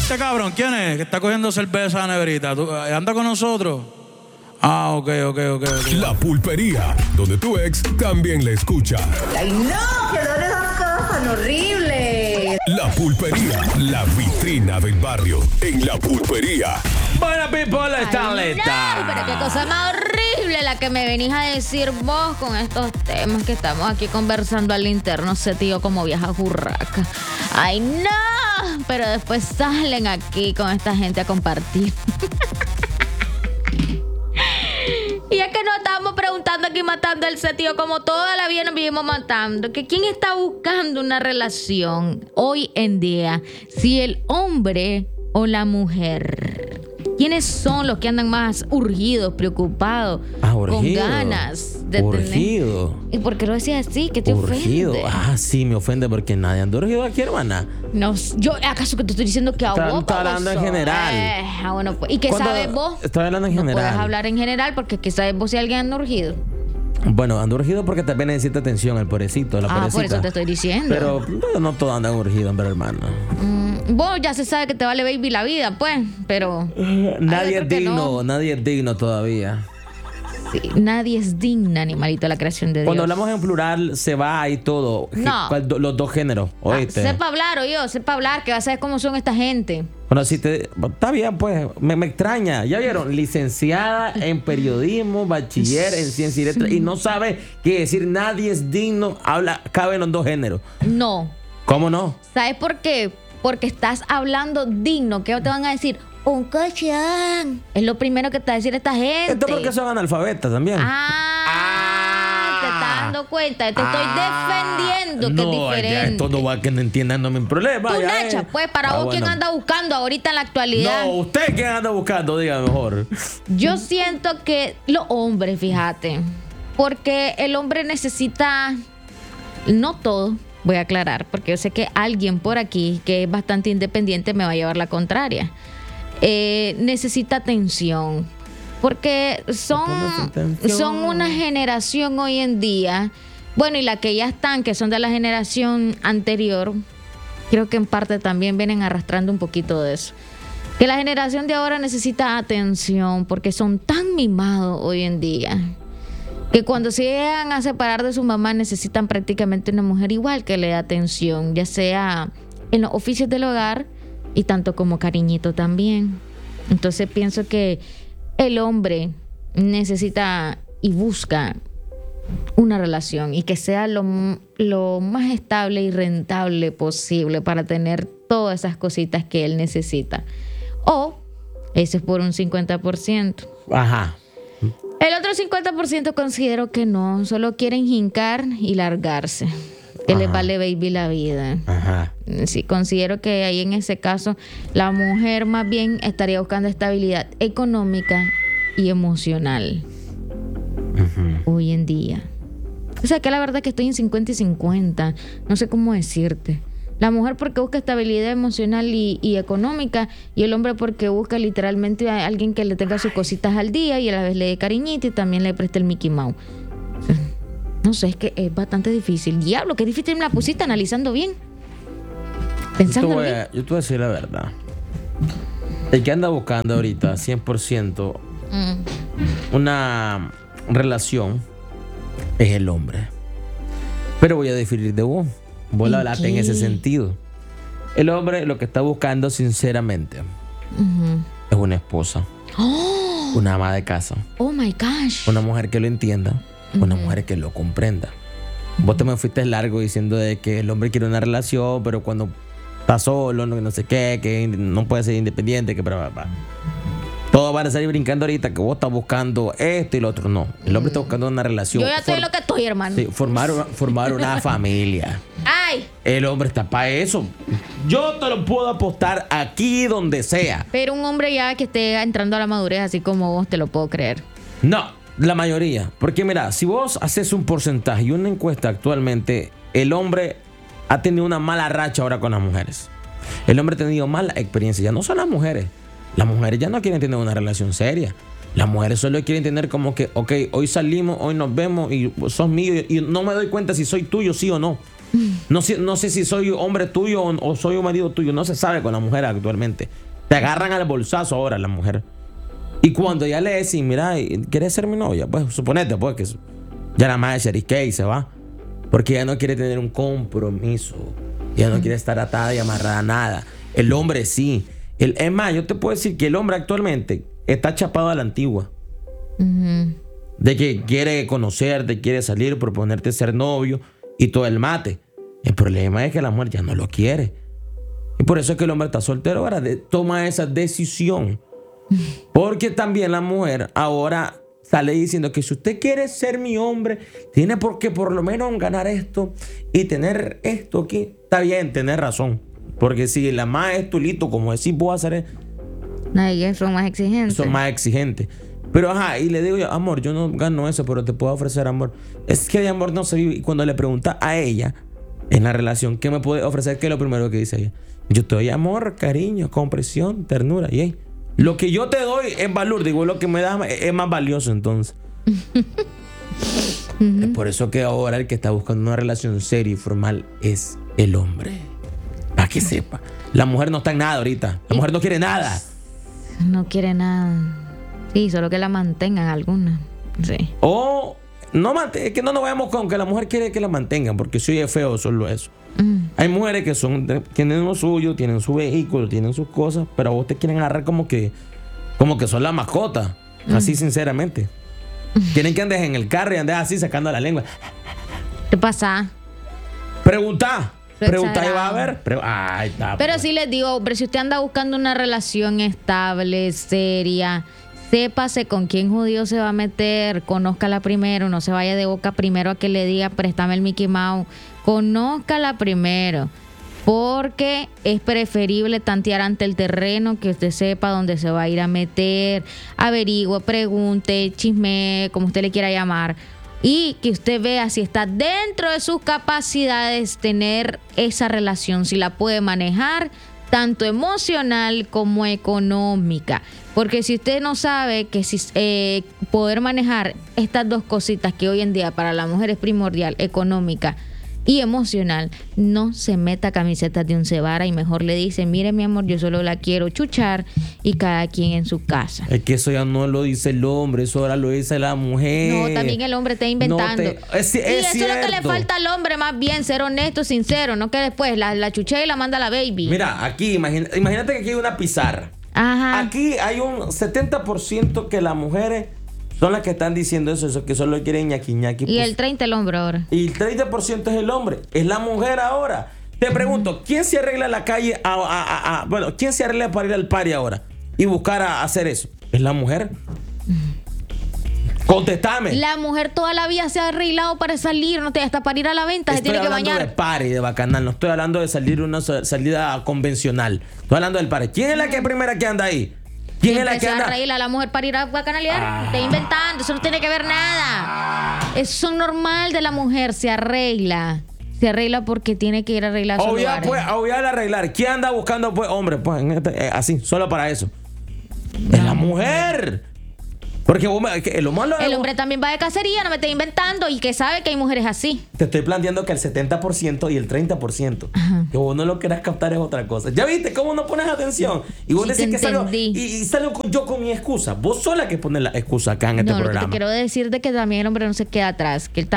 este cabrón, ¿quién es? Que está cogiendo cerveza a la neverita. ¿Anda con nosotros? Ah, ok. La Pulpería, donde tu ex también la escucha. ¡Ay, no! ¡Que son esas cosas tan horribles! La Pulpería, la vitrina del barrio. En La Pulpería. Bueno, people, están listas. No, pero qué cosa más horrible la que me venís a decir vos con estos temas que estamos aquí conversando al interno, ese tío como vieja burraca. ¡Ay, no! Pero después salen aquí con esta gente a compartir. Y es que nos estábamos preguntando aquí matando el tío como toda la vida nos vivimos matando. Que quién está buscando una relación hoy en día, si el hombre o la mujer. ¿Quiénes son los que andan más urgidos, preocupados, con ganas de urgido. tener? ¿Y por qué lo decías así? ¿Qué te urgido. ofende? Ah, sí, me ofende porque nadie anda urgido aquí, hermana. No, yo, ¿acaso que te estoy diciendo que a vos? Está hablando en general. Bueno, pues, ¿y qué sabes vos? Estoy hablando en general. No puedes hablar en general porque ¿qué sabes vos si alguien anda urgido? Bueno, ando urgido porque también necesita atención el pobrecito, la pobrecita. Por eso te estoy diciendo. Pero no todos andan urgidos, hombre, hermano. Vos ya se sabe que te vale baby la vida, pues, pero... Nadie es digno, nadie es digno todavía. Sí, nadie es digna, animalito, de la creación de Dios. Cuando hablamos en plural, se va ahí todo. No. Los dos géneros, ¿oíste? Sepa hablar, sepa hablar, que vas a saber cómo son esta gente. Bueno, está bien, pues, me extraña. Ya vieron, licenciada en periodismo, bachiller en ciencia y letras, y no sabe qué decir nadie es digno, cabe en los dos géneros. No. ¿Cómo no? ¿Sabes por qué? Porque estás hablando digno. ¿Qué te van a decir? Un cochón. Es lo primero que te va a decir esta gente. Esto porque son analfabetas también. Te estás dando cuenta. Te estoy defendiendo que es diferente. Esto no va que no entiendan, no me problema. Tú, Nacha, pues, para vos, ¿quién anda buscando ahorita en la actualidad? No, usted quién anda buscando, diga mejor. Yo siento que los hombres, fíjate, porque el hombre necesita, no todo, voy a aclarar, porque yo sé que alguien por aquí que es bastante independiente me va a llevar la contraria. Necesita atención, porque son una generación hoy en día, bueno, y la que ya están, que son de la generación anterior, creo que en parte también vienen arrastrando un poquito de eso. Que la generación de ahora necesita atención porque son tan mimados hoy en día que cuando se llegan a separar de su mamá necesitan prácticamente una mujer igual que le dé atención, ya sea en los oficios del hogar y tanto como cariñito también. Entonces pienso que el hombre necesita y busca una relación y que sea lo más estable y rentable posible para tener todas esas cositas que él necesita. O eso es por un 50%. Ajá. El otro 50% considero que no, solo quieren jincar y largarse. Que les vale baby la vida. Ajá. Sí, considero que ahí en ese caso la mujer más bien estaría buscando estabilidad económica y emocional. Hoy en día. O sea que la verdad que estoy en 50 y 50. No sé cómo decirte. La mujer porque busca estabilidad emocional y económica, y el hombre porque busca literalmente a alguien que le tenga sus cositas al día y a la vez le dé cariñito y también le preste el Mickey Mouse. No sé, es que es bastante difícil. Diablo, qué difícil me la pusiste analizando bien. Pensando bien. Yo te voy a decir la verdad. El que anda buscando ahorita 100% una relación es el hombre. Pero voy a diferir de vos. Vos la hablaste en ese sentido. El hombre lo que está buscando sinceramente es una esposa, una ama de casa, Oh my gosh. una mujer que lo entienda, una mujer que lo comprenda. Vos te me fuiste largo diciendo de que el hombre quiere una relación, pero cuando está solo, no sé qué, que no puede ser independiente, que todos van a salir brincando ahorita que vos estás buscando esto y lo otro. No, el hombre está buscando una relación. Yo ya estoy lo que estoy, hermano. Sí, formar una familia. ¡Ay! El hombre está para eso. Yo te lo puedo apostar aquí donde sea. Pero un hombre ya que esté entrando a la madurez así como vos, te lo puedo creer. No, la mayoría. Porque mira, si vos haces un porcentaje y una encuesta actualmente, el hombre ha tenido una mala racha ahora con las mujeres. El hombre ha tenido mala experiencia. Ya no son las mujeres. Las mujeres ya no quieren tener una relación seria. Las mujeres solo quieren tener como que, ok, hoy salimos, hoy nos vemos y sos mío y no me doy cuenta si soy tuyo, sí o no. No sé si soy hombre tuyo o soy un marido tuyo. No se sabe con la mujer actualmente. Te agarran al bolsazo ahora la mujer. Y cuando ya le decís, mira, ¿quieres ser mi novia? Pues suponete pues que ya la madre cherisquea y se va. Porque ya no quiere tener un compromiso. Ya no quiere estar atada y amarrada a nada. El hombre sí. Es más, yo te puedo decir que el hombre actualmente está chapado a la antigua. De que quiere conocerte, quiere salir, proponerte ser novio y todo el mate. El problema es que la mujer ya no lo quiere. Y por eso es que el hombre está soltero ahora. Toma esa decisión. Porque también la mujer ahora sale diciendo que si usted quiere ser mi hombre, tiene que por lo menos ganar esto y tener esto aquí. Está bien, tener razón. Porque si la más es tulito, como decís vos a hacer, ellos son más exigentes. Son más exigentes. Pero ajá, y le digo yo, amor, yo no gano eso, pero te puedo ofrecer amor. Es que de amor no se vive. Y cuando le pregunta a ella, en la relación, ¿qué me puede ofrecer? ¿Qué es lo primero que dice ella? Yo te doy amor, cariño, comprensión, ternura. Y lo que yo te doy es valor. Digo, lo que me das es más valioso entonces. Es por eso que ahora el que está buscando una relación seria y formal es el hombre. Para que sepa. La mujer no está en nada ahorita. La mujer no quiere nada. No quiere nada. Sí, solo que la mantengan alguna. Sí. O es que no nos vayamos con que la mujer quiere que la mantengan, porque si es feo solo eso. Hay mujeres que tienen lo suyo, tienen su vehículo, tienen sus cosas, pero a vos te quieren agarrar como que son la mascota. Así sinceramente. Quieren que andes en el carro y andes así sacando la lengua. ¿Qué pasa? Pregunta y va a ver. Pero sí les digo, hombre, si usted anda buscando una relación estable, seria, sépase con quién judío se va a meter, conózcala primero, no se vaya de boca primero a que le diga préstame el Mickey Mouse, conózcala primero, porque es preferible tantear ante el terreno, que usted sepa dónde se va a ir a meter, averigüe, pregunte, chisme, como usted le quiera llamar, y que usted vea si está dentro de sus capacidades tener esa relación, si la puede manejar, tanto emocional como económica. Porque si usted no sabe que poder manejar estas dos cositas que hoy en día para la mujer es primordial, económica y emocional, no se meta camisetas de 11 varas y mejor le dice, mire mi amor, yo solo la quiero chuchar y cada quien en su casa. Es que eso ya no lo dice el hombre, eso ahora lo dice la mujer. No, también el hombre está inventando. Es y eso cierto. es lo que le falta al hombre, más bien ser honesto, sincero, no que después la chuchea y la manda a la baby. Mira, aquí, imagínate que aquí hay una pizarra. Ajá. Aquí hay un 70% que las mujeres son las que están diciendo eso que solo quieren ñaqui. Y el 30% el hombre ahora. Y el 30% es el hombre. Es la mujer ahora. Te pregunto, ¿quién se arregla en la calle? ¿Quién se arregla para ir al party ahora? Y buscar a hacer eso. ¿Es la mujer? Contestame. La mujer toda la vida se ha arreglado para salir, no te hasta para ir a la venta, se tiene que bañar. Estoy hablando de party, de bacanal. No estoy hablando de salir una salida convencional. Estoy hablando del party. ¿Quién es la que primera que anda ahí? ¿Quién es la que anda? Se la mujer para ir a bacanalear. Está inventando, eso no tiene que ver nada. Eso es normal de la mujer, se arregla. Se arregla porque tiene que ir a arreglar su lugar. Obvio arreglar. ¿Quién anda buscando pues hombre? Pues así, solo para eso. Es la mujer. Porque lo malo el hombre también va de cacería, no me esté inventando y que sabe que hay mujeres así. Te estoy planteando que el 70% y el 30%, que vos no lo quieras captar es otra cosa. ¿Ya viste cómo no pones atención? Y vos decís que salgo y salgo yo con mi excusa. Vos sola que pones la excusa acá en este programa. Lo que te quiero decir de que también el hombre no se queda atrás, que él